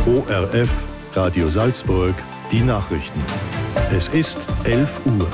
ORF, Radio Salzburg, die Nachrichten. Es ist 11 Uhr.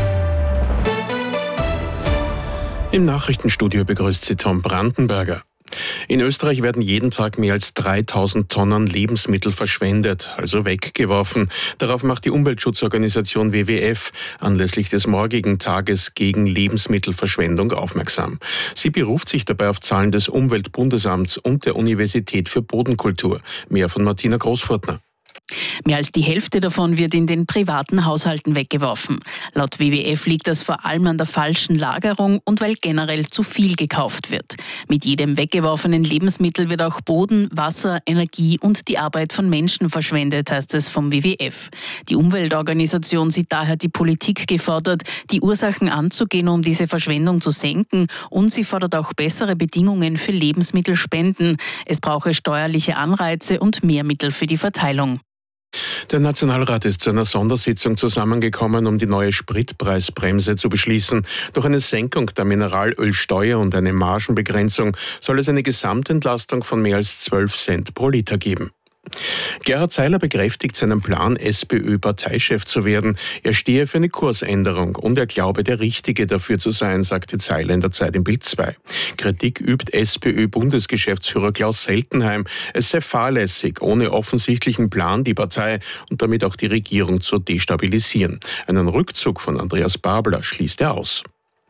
Im Nachrichtenstudio begrüßt Sie Tom Brandenberger. In Österreich werden jeden Tag mehr als 3000 Tonnen Lebensmittel verschwendet, also weggeworfen. Darauf macht die Umweltschutzorganisation WWF anlässlich des morgigen Tages gegen Lebensmittelverschwendung aufmerksam. Sie beruft sich dabei auf Zahlen des Umweltbundesamts und der Universität für Bodenkultur. Mehr von Martina Großfurtner. Mehr als die Hälfte davon wird in den privaten Haushalten weggeworfen. Laut WWF liegt das vor allem an der falschen Lagerung und weil generell zu viel gekauft wird. Mit jedem weggeworfenen Lebensmittel wird auch Boden, Wasser, Energie und die Arbeit von Menschen verschwendet, heißt es vom WWF. Die Umweltorganisation sieht daher die Politik gefordert, die Ursachen anzugehen, um diese Verschwendung zu senken, und sie fordert auch bessere Bedingungen für Lebensmittelspenden. Es brauche steuerliche Anreize und mehr Mittel für die Verteilung. Der Nationalrat ist zu einer Sondersitzung zusammengekommen, um die neue Spritpreisbremse zu beschließen. Durch eine Senkung der Mineralölsteuer und eine Margenbegrenzung soll es eine Gesamtentlastung von mehr als 12 Cent pro Liter geben. Gerhard Seiler bekräftigt seinen Plan, SPÖ-Parteichef zu werden. Er stehe für eine Kursänderung und er glaube, der Richtige dafür zu sein, sagte Seiler in der Zeit im Bild 2. Kritik übt SPÖ-Bundesgeschäftsführer Klaus Seltenheim. Es sei fahrlässig, ohne offensichtlichen Plan die Partei und damit auch die Regierung zu destabilisieren. Einen Rückzug von Andreas Babler schließt er aus.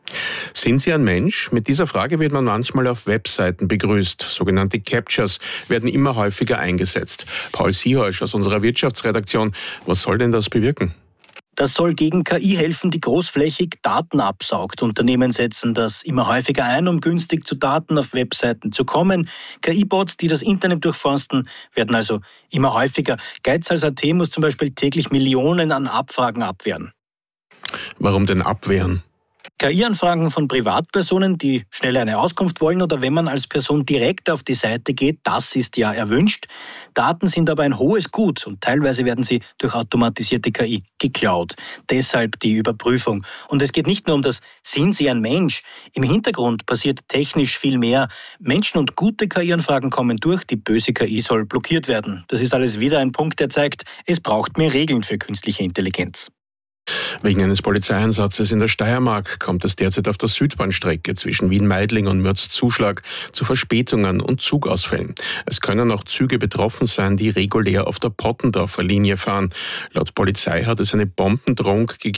Sind Sie ein Mensch? Mit dieser Frage wird man manchmal auf Webseiten begrüßt. Sogenannte Captchas werden immer häufiger eingesetzt. Paul Sieholsch aus unserer Wirtschaftsredaktion. Was soll denn das bewirken? Das soll gegen KI helfen, die großflächig Daten absaugt. Unternehmen setzen das immer häufiger ein, um günstig zu Daten auf Webseiten zu kommen. KI-Bots, die das Internet durchforsten, werden also immer häufiger. Geizhals.at muss zum Beispiel täglich Millionen an Abfragen abwehren. Warum denn abwehren? KI-Anfragen von Privatpersonen, die schnell eine Auskunft wollen, oder wenn man als Person direkt auf die Seite geht, das ist ja erwünscht. Daten sind aber ein hohes Gut und teilweise werden sie durch automatisierte KI geklaut. Deshalb die Überprüfung. Und es geht nicht nur um das, sind Sie ein Mensch? Im Hintergrund passiert technisch viel mehr. Menschen und gute KI-Anfragen kommen durch, die böse KI soll blockiert werden. Das ist alles wieder ein Punkt, der zeigt, es braucht mehr Regeln für künstliche Intelligenz. Wegen eines Polizeieinsatzes in der Steiermark kommt es derzeit auf der Südbahnstrecke zwischen Wien-Meidling und Mürz-Zuschlag zu Verspätungen und Zugausfällen. Es können auch Züge betroffen sein, die regulär auf der Pottendorfer Linie fahren. Laut Polizei hat es eine Bombendrohung gegeben.